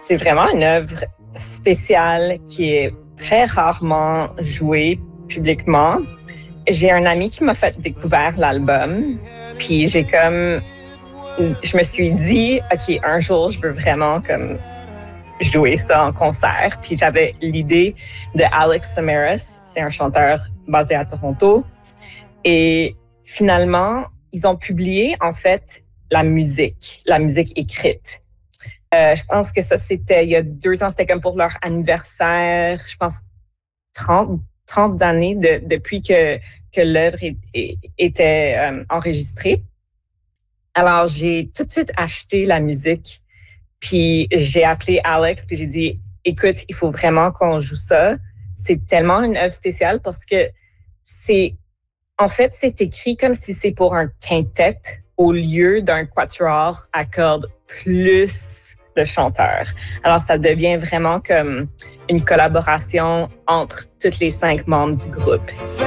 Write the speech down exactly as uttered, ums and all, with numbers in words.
C'est vraiment une œuvre spéciale qui est très rarement jouée publiquement. J'ai un ami qui m'a fait découvrir l'album, puis j'ai comme, je me suis dit, ok, un jour je veux vraiment comme jouer ça en concert. Puis j'avais l'idée de Alex Samaras, c'est un chanteur basé à Toronto, et finalement ils ont publié en fait la musique, la musique écrite. Euh, je pense que ça c'était il y a deux ans, c'était comme pour leur anniversaire, je pense trente, trente années de, depuis que que l'œuvre est, est, était euh, enregistrée. Alors, j'ai tout de suite acheté la musique, puis j'ai appelé Alex, puis j'ai dit, écoute, il faut vraiment qu'on joue ça. C'est tellement une œuvre spéciale parce que c'est, en fait, c'est écrit comme si c'est pour un quintet au lieu d'un quatuor à cordes plus le chanteur. Alors, ça devient vraiment comme une collaboration entre tous les cinq membres du groupe.